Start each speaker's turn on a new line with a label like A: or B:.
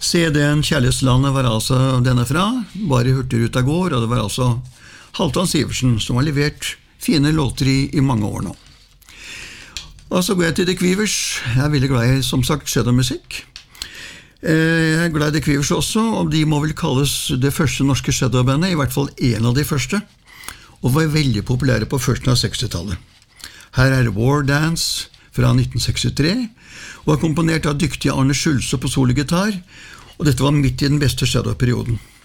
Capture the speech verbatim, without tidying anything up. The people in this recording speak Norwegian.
A: C D-en Kjærlighetslandet var altså denne fra, bare Hurtigruta går, og det var altså Halvdan Sivertsen som har levert fine låter i, i mange år nå. Og så går jeg til The Quivers. Jeg er veldig glad i, som sagt, shadowmusikk. Jeg er glad i The Quivers også, og de må vel kalles det første norske shadowbandet, i hvert fall en av de første, og var veldig populære på førsten av sekstitallet. Her er War Dance fra nitten sekstitre, og er komponert av dyktige Arne Schulze på sologitar, og dette var midt i den beste shadow-perioden.